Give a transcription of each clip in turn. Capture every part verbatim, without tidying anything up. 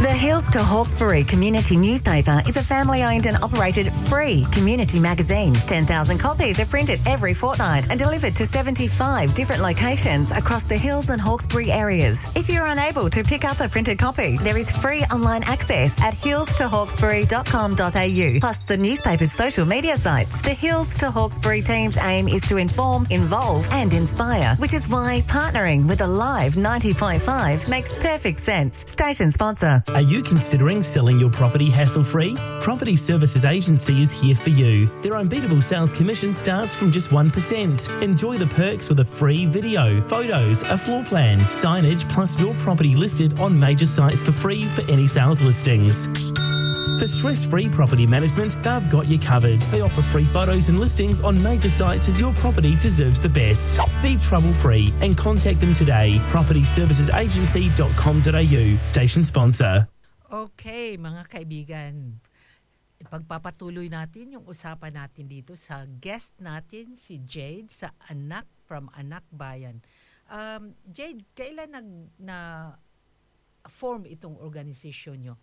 The Hills to Hawkesbury Community Newspaper is a family-owned and operated free community magazine. ten thousand copies are printed every fortnight and delivered to seventy-five different locations across the Hills and Hawkesbury areas. If you're unable to pick up a printed copy, there is free online access at hills to hawkesbury dot com dot a u, plus the newspaper's social media sites. The Hills to Hawkesbury team's aim is to inform, involve and inspire, which is why partnering with Alive ninety point five makes perfect sense. Station sponsor. Are you considering selling your property hassle-free? Property Services Agency is here for you. Their unbeatable sales commission starts from just one percent. Enjoy the perks with a free video, photos, a floor plan, signage, plus your property listed on major sites for free for any sales listings. For stress-free property management, they've got you covered. They offer free photos and listings on major sites as your property deserves the best. Be trouble-free and contact them today. property services agency dot com dot a u. Station sponsor. Okay, mga kaibigan. Ipagpapatuloy natin yung usapan natin dito sa guest natin, si Jade, sa Anak from Anak Bayan. Um, Jade, kailan nag, na form itong organisasyon nyo?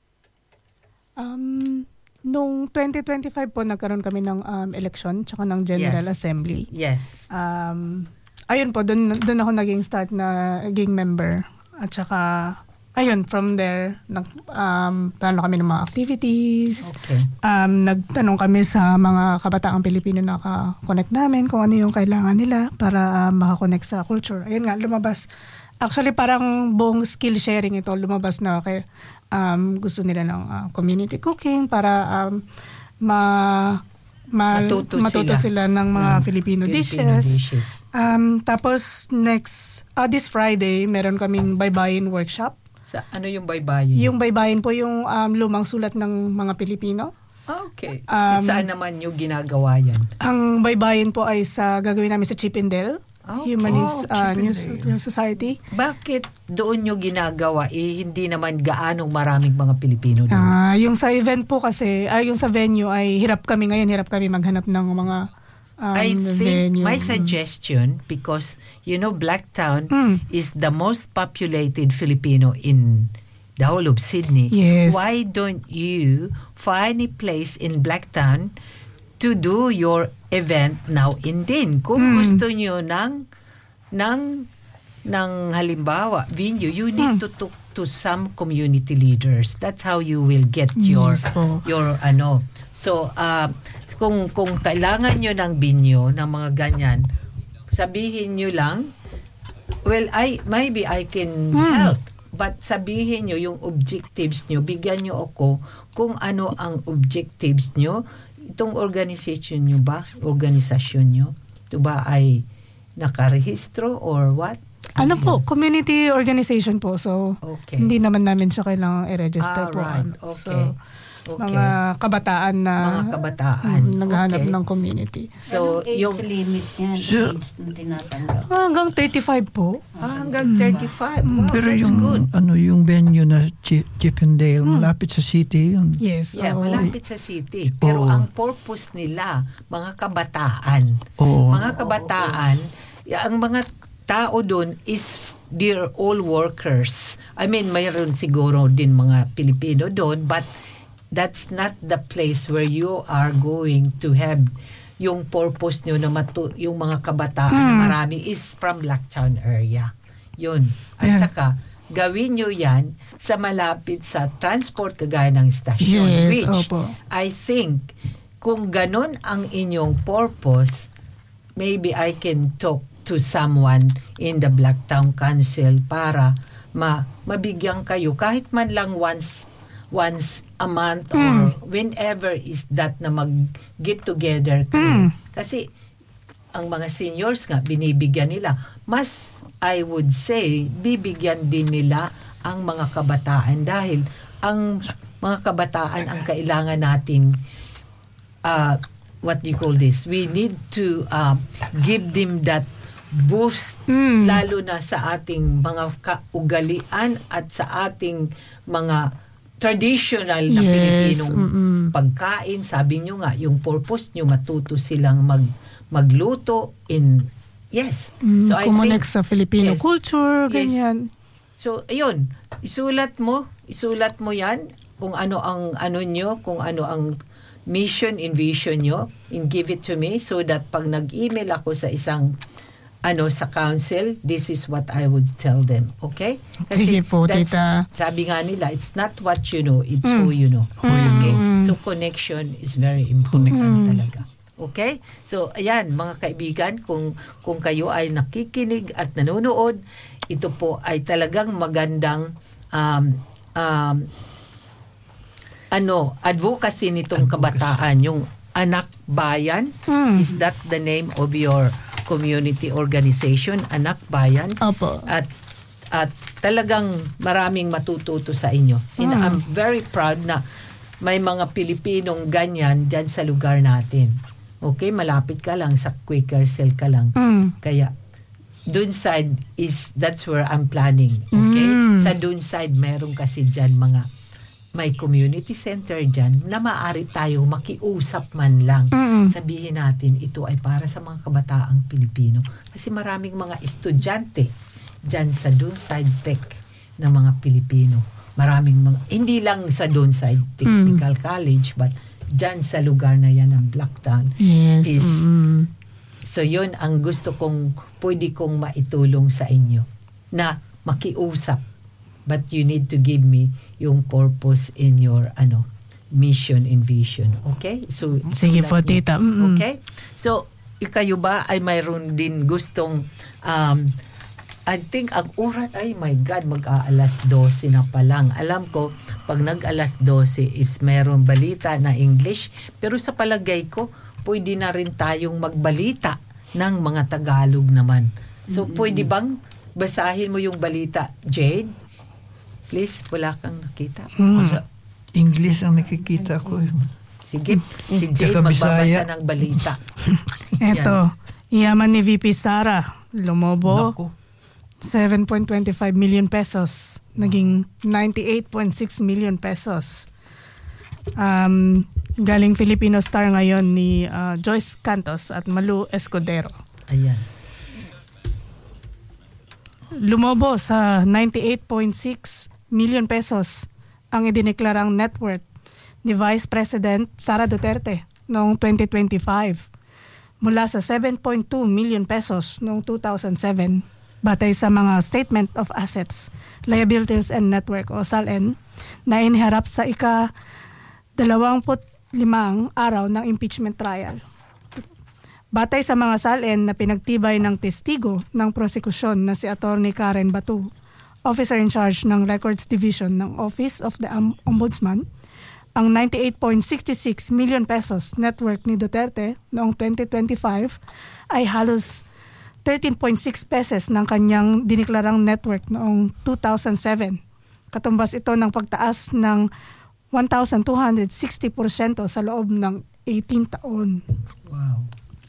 Um, nung twenty twenty-five po, nagkaroon kami ng um, election tsaka ng General Yes. Assembly. Yes. Um, ayun po, dun, dun ako naging start na naging member. At saka, ayun, from there, nag, um, plano kami ng mga activities. Okay. Um, nagtanong kami sa mga kabataang Pilipino na ka-connect namin kung ano yung kailangan nila para uh, makakonect sa culture. Ayun nga, lumabas. Actually, parang buong skill sharing ito, lumabas na kay um, gusto nila ng uh, community cooking para um, ma, ma, Matuto, matuto sila. sila ng mga Mm, Filipino, Filipino dishes. dishes. Um, tapos next, uh, this Friday, meron kaming baybayin workshop. Sa, ano yung baybayin? Yung baybayin po yung um, lumang sulat ng mga Pilipino. Okay. Um, At saan naman yung ginagawa yan? Ang baybayin po ay sa gagawin namin sa Chippendale, Okay. Humanist Oh, uh, News, Chippendale. News Society. Bakit doon nyo ginagawa? Eh, hindi naman gaanong maraming mga Pilipino doon. Ah, yung sa event po kasi, ay yung sa venue ay hirap kami ngayon, hirap kami maghanap ng mga um, I think venue. my Mm. suggestion, because, you know, Blacktown Mm. is the most populated Filipino in the whole of Sydney. Yes. Why don't you find a place in Blacktown to do your event now and then? Kung Mm. gusto nyo ng, ng, ng halimbawa, venue, you need Mm. to talk to some community leaders. That's how you will get your, Yes po. your ano. So, uh, kung, kung kailangan nyo ng venue, ng mga ganyan, sabihin nyo lang, well, I maybe I can Mm. help. But sabihin nyo yung objectives nyo, bigyan nyo ako kung ano ang objectives nyo. Itong organization nyo ba, organisasyon nyo, ito ba ay nakarehistro or what? Ano po, community organization po. So, Okay. hindi naman namin siya kailangang i-register Ah, po. right. Ano. Okay. So, Okay. mga kabataan na Mga kabataan. mm, naghahanap Okay. ng community. So, Anong age yung limit yan? So- Age na tinatanggap? Hanggang thirty-five po. ah, hanggang thirty-five. Wow, Pero that's yung good. ano yung venue na Chi- Chippendale, malapit sa city yun. Yes. Yeah, oo. malapit sa city. Pero Oo. ang purpose nila, mga kabataan, Oo. mga kabataan, y- ang mga tao doon is they're all workers. I mean, mayroon siguro din mga Pilipino doon, but that's not the place where you are going to have yung purpose nyo na matu- yung mga kabataan na Mm. marami is from Blacktown area. Yun. At Yeah. saka, gawin nyo yan sa malapit sa transport kagaya ng stasyon. Yes, which opo. I think kung ganun ang inyong purpose, maybe I can talk to someone in the Blacktown Council para ma mabigyan kayo kahit man lang once once a month or whenever is that na mag-get together kayo. Mm. Kasi ang mga seniors nga binibigyan nila. Mas I would say bibigyan din nila ang mga kabataan dahil ang mga kabataan ang kailangan nating uh, what do you call this? We need to uh, give them that boost Mm. lalo na sa ating mga kaugalian at sa ating mga traditional na Yes, Pilipinong mm-mm. pagkain. Sabi nyo nga, yung purpose nyo, matuto silang mag, magluto in, yes. Mm, So I kumonek think, sa Filipino yes. culture, Yes. ganyan. So, ayun, isulat mo isulat mo yan kung ano ang ano nyo, kung ano ang mission and vision nyo, and give it to me so that pag nag-email ako sa isang ano sa council, this is what I would tell them. Okay? Sige po, tita. Sabi nga nila, it's not what you know, it's Mm. who you know. Mm. Okay? So connection is very important Mm. talaga. Okay? So ayan, mga kaibigan, kung kung kayo ay nakikinig at nanonood, ito po ay talagang magandang um, um, ano, advocacy nitong kabataan, yung Anak Bayan. Mm. Is that the name of your community organization, Anak Bayan? Opo. At at talagang maraming matututo sa inyo. And Mm. I'm very proud na may mga Pilipinong ganyan dyan sa lugar natin. Okay, malapit ka lang, sa Quaker Cell ka lang. Mm. Kaya dun side is, that's where I'm planning. Okay? Mm. Sa dun side, meron kasi dyan mga, may community center dyan na maaari tayo makiusap man lang. Mm. Sabihin natin, ito ay para sa mga kabataang Pilipino. Kasi maraming mga estudyante dyan sa dun side tech ng mga Pilipino. Maraming mga, hindi lang sa dun side technical college, but dyan sa lugar na yan ng Blacktown. Yes. Is, Mm. So yun ang gusto kong, pwede kong maitulong sa inyo. Na makiusap. But you need to give me yung purpose in your ano mission and vision. Okay? So Sige sulat po, niyo. tita. Mm-mm. Okay? So, kayo ba ay mayroon din gustong um, I think ang oras, ay my God, mag-aalas dose na pa lang. Alam ko, pag nag-alas dose is meron balita na English, pero sa palagay ko, pwede na rin tayong magbalita ng mga Tagalog naman. So, mm-hmm. pwede bang basahin mo yung balita, Jade? Please, wala kang nakita. Mm. Wala. English ang nakikita ko. Sige, si Jade Tsaka magbabasa Bisaya. ng balita. Eto, iyaman ni V P Sara lumobo. Naku. seven point two five million pesos. Naging ninety-eight point six million pesos. Um, galing Filipino Star ngayon ni uh, Joyce Cantos at Malu Escudero. Ayan. Lumobo sa ninety-eight point six million pesos ang idineklarang net worth ni Vice President Sara Duterte noong twenty twenty-five mula sa seven point two million pesos noong two thousand seven batay sa mga Statement of Assets, Liabilities and Network o S A L N na iniharap sa ika dalawamput limang araw ng impeachment trial. Batay sa mga S A L N na pinagtibay ng testigo ng prosekusyon na si Attorney Karen Batu, Officer in Charge ng Records Division ng Office of the Ombudsman, ang ninety-eight point six six million pesos net worth ni Duterte noong twenty twenty-five ay halos thirteen point six pesos ng kanyang diniklarang net worth noong two thousand seven. Katumbas ito ng pagtaas ng one thousand two hundred sixty percent sa loob ng eighteen taon. Wow.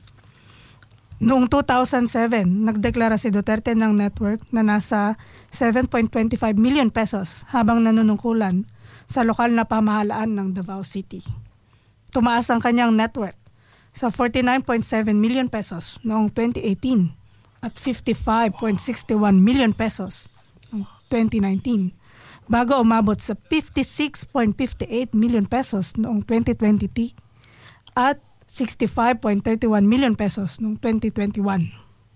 Noong two thousand seven, nagdeklara si Duterte ng net worth na nasa seven point two five million pesos habang nanunungkulan sa lokal na pamahalaan ng Davao City. Tumaas ang kanyang net worth sa forty-nine point seven million pesos noong twenty eighteen at fifty-five point six one million pesos noong twenty nineteen bago umabot sa fifty-six point five eight million pesos noong twenty twenty at sixty-five point three one million pesos noong twenty twenty-one.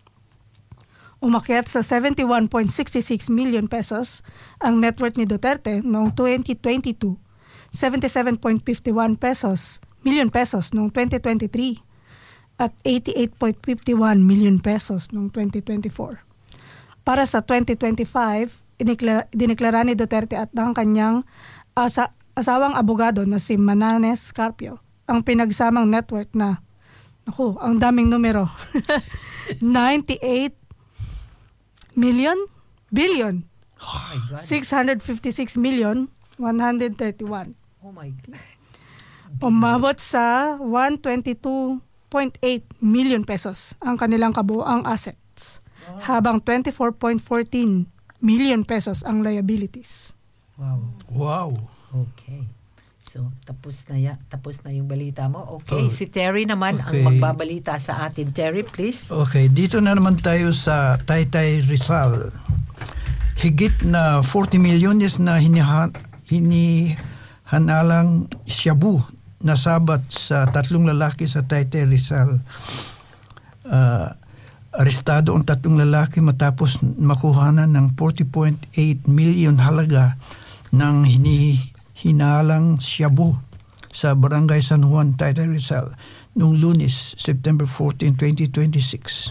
Umakyat sa seventy-one point six six million pesos ang net worth ni Duterte noong twenty twenty-two, seventy-seven point five one pesos million pesos noong twenty twenty-three at eighty-eight point five one million pesos noong twenty twenty-four. Para sa twenty twenty-five, iniklara, dineklara ni Duterte at ang kanyang asa, asawang abogado na si Mananes Carpio ang pinagsamang net worth na, naku, ang daming numero, ninety-eight million, billion, Oh my God. six hundred fifty-six million, one hundred thirty-one. Oh my God. Umabot sa one hundred twenty-two point eight million pesos ang kanilang kabuuang assets, habang twenty-four point one four million pesos ang liabilities. Wow. Wow. Okay. So, tapos na ya, tapos na yung balita mo. Okay, Oh, si Terry naman okay. ang magbabalita sa atin. Terry, please. Okay, dito na naman tayo sa Taytay Rizal. Higit na forty milyones na hiniha- hinihanalang Shabu nasabat sa tatlong lalaki sa Taytay Rizal. Uh, arestado ang tatlong lalaki matapos makuhanan ng forty point eight million halaga ng hinihinalang Shabu sa Barangay San Juan, Taytay Rizal noong Lunes, September fourteenth, twenty twenty-six.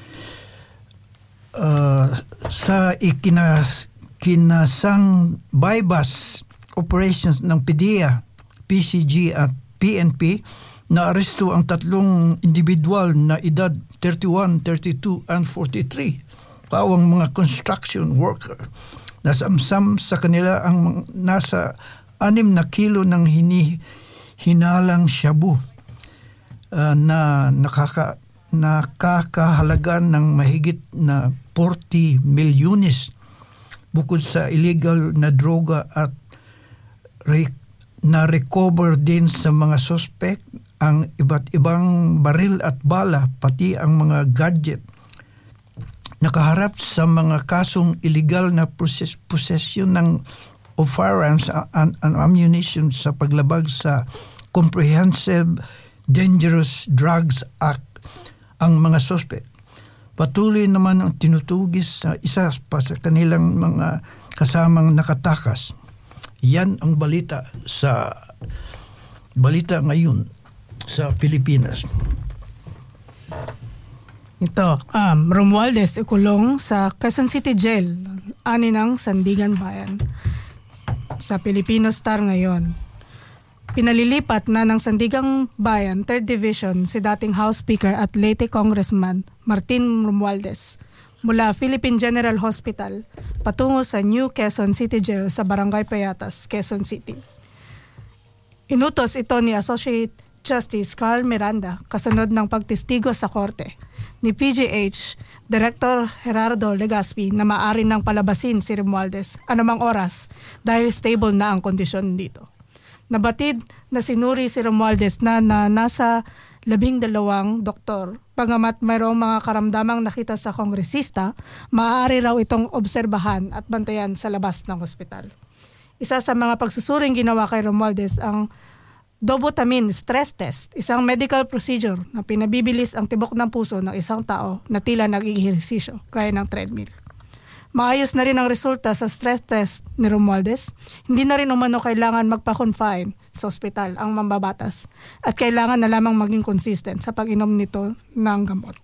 Uh, sa ikinas kinasang bypass operations ng P D E A, P C G at P N P, naaresto ang tatlong individual na edad thirty-one, thirty-two and forty-three. Pawang mga construction worker. Nasamsam sa kanila ang nasa anim na kilo ng hini, hinalang shabu uh, na nakaka, nakakahalaga ng mahigit na forty milyones. Bukod sa illegal na droga at re- na-recover din sa mga suspect ang iba't ibang baril at bala, pati ang mga gadget. Nakaharap sa mga kasong illegal na poses- possession ng of firearms and, and ammunition sa paglabag sa Comprehensive Dangerous Drugs Act ang mga suspect. Patuloy naman ang tinutugis sa isa pa sa kanilang mga kasamang nakatakas. Yan ang balita sa balita ngayon sa Pilipinas. Ito, um, Romualdez ikulong sa Quezon City Jail, ani ng Sandigan Bayan. Sa Filipino Star ngayon, pinalilipat na ng Sandigan Bayan third Division si dating House Speaker at Leyte Congressman Martin Romualdez mula Philippine General Hospital patungo sa New Quezon City Jail sa Barangay Payatas, Quezon City. Inutos ito ni Associate Justice Carl Miranda kasunod ng pagtestigo sa korte ni P G H Director Gerardo Legaspi na maaari nang palabasin si Romualdez anumang oras dahil stable na ang kondisyon dito. Nabatid na sinuri si Romualdez na, na nasa labing dalawang doktor. Pagamat mayroong mga karamdamang nakita sa kongresista, maaari raw itong obserbahan at bantayan sa labas ng ospital. Isa sa mga pagsusuring ginawa kay Romualdez ang dobutamine stress test, isang medical procedure na pinabibilis ang tibok ng puso ng isang tao na tila nag-ehersisyo gaya ng treadmill. Maayos na rin ang resulta sa stress test ni Romualdez. Hindi na rin umano kailangan magpa-confine sa ospital ang mambabatas at kailangan na lamang maging consistent sa pag-inom nito ng gamot.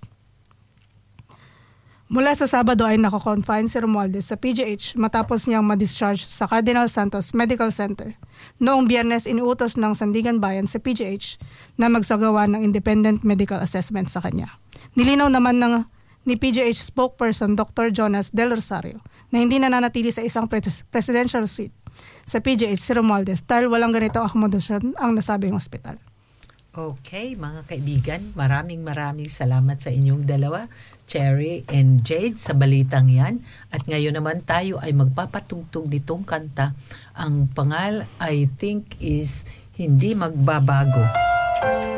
Mula sa Sabado ay nako-confine si Romualdez sa P G H matapos niyang ma-discharge sa Cardinal Santos Medical Center. Noong Biyernes, inuutos ng Sandigan Bayan sa P G H na magsagawa ng independent medical assessment sa kanya. Nilinaw naman ng ni P G H spokesperson Doctor Jonas Del Rosario na hindi nananatili sa isang pres- presidential suite sa P G H si Romualdez dahil walang ganitong akomodasyon ang nasabing ospital. Okay, mga kaibigan, maraming maraming salamat sa inyong dalawa, Cherry and Jade, sa balitang yan. At ngayon naman tayo ay magpapatugtog nitong kanta. Ang pangal, I think, is Hindi Magbabago.